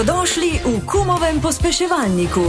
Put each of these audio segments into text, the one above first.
Došli v Kumovem pospeševalniku.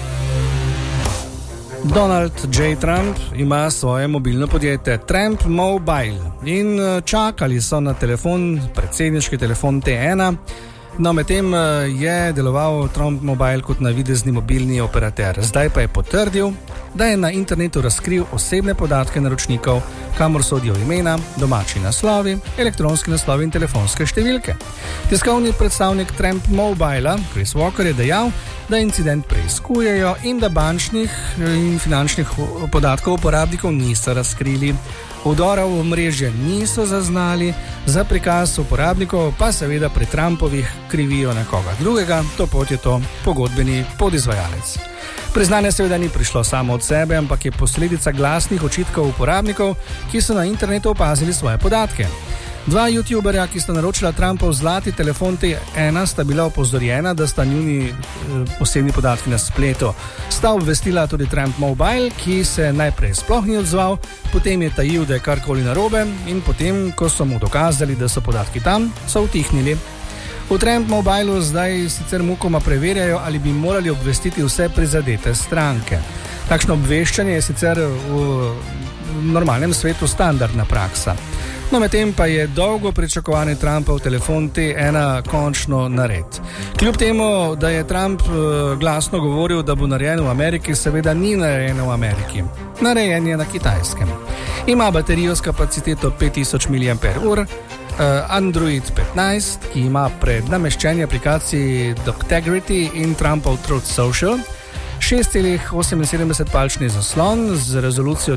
Donald J. Trump ima svoje mobilno podjetje Trump Mobile in čakali so na telefon, predsedniški telefon T1. No, medtem je deloval Trump Mobile kot navidezni mobilni operater. Zdaj pa je potrdil, da je na internetu razkril osebne podatke naročnikov, kamor sodijo imena, domači naslovi, elektronski naslovi in telefonske številke. Tiskovni predstavnik Trump Mobila, Chris Walker, je dejal, da incident preiskujejo in da bančnih in finančnih podatkov uporabnikov niso razkrili. Vdora v omrežje niso zaznali, za prikaz uporabnikov pa seveda pri Trumpovih krivijo nekoga drugega, to pot je to pogodbeni podizvajalec. Priznanje seveda ni prišlo samo od sebe, ampak je posledica glasnih očitkov uporabnikov, ki so na internetu opazili svoje podatke. Dva youtuberja, ki sta naročila Trumpov zlati telefon T1, sta bila opozorjena, da sta njuni osebni podatki na spletu. Sta obvestila tudi Trump Mobile, ki se najprej sploh ni odzval, potem je tajil, da je karkoli narobe in potem, ko so mu dokazali, da so podatki tam, so utihnili. V Trump Mobilu zdaj sicer mukoma preverjajo, ali bi morali obvestiti vse prizadete stranke. Takšno obveščanje je sicer v normalnem svetu standardna praksa. No, medtem pa je dolgo pričakovani Trumpov telefon T1 končno nared. Kljub temu, da je Trump glasno govoril, da bo narejen v Ameriki, seveda ni narejen v Ameriki. Narejen je na Kitajskem. Ima baterijo s kapaciteto 5000 mAh, Android 15, ki ima pred nameščenje aplikacij Doctegrity in Trumpov Truth Social, 6,78-palčni zaslon z rezolucijo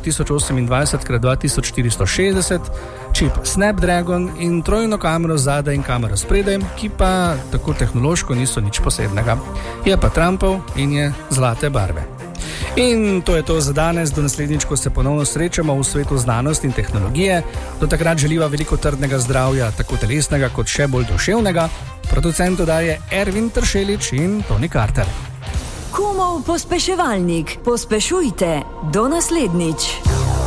1028x2460, čip Snapdragon in trojno kamero zadaj in kamero spredaj, ki pa tako tehnološko niso nič posebnega. Je pa Trumpov in je zlate barve. In to je to za danes, do naslednjič, ko se ponovno srečamo v svetu znanosti in tehnologije. Do takrat želiva veliko trdnega zdravja, tako telesnega kot še bolj duševnega. Producentu daje Ervin Tršelič in Tony Carter. Kumov pospeševalnik. Pospešujte. Do naslednjič.